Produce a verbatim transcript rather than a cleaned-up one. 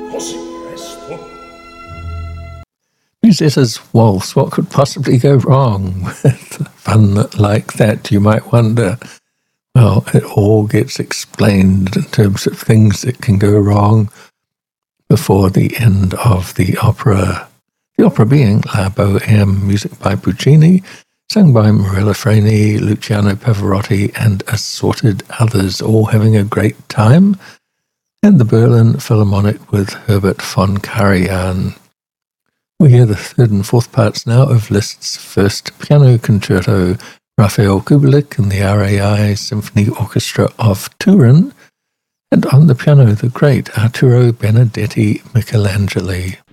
Così presto? Musetta's waltz, what could possibly go wrong with fun like that, you might wonder? Well, it all gets explained in terms of things that can go wrong before the end of the opera. The opera being La Bohème, music by Puccini, sung by Morella Freni, Luciano Pavarotti, and assorted others, all having a great time, and the Berlin Philharmonic with Herbert von Karajan. We hear the third and fourth parts now of Liszt's first piano concerto, Raphael Kubelik and the R A I Symphony Orchestra of Turin, and on the piano the great Arturo Benedetti Michelangeli.